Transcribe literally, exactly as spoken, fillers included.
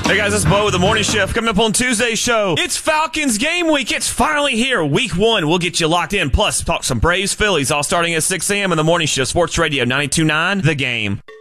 Hey guys, it's Bo with the Morning Shift. Coming up on Tuesday's show, it's Falcons game week. It's finally here. Week one, we'll get you locked in. Plus, talk some Braves, Phillies, all starting at six a.m. in the Morning Shift. Sports Radio ninety-two point nine, The Game.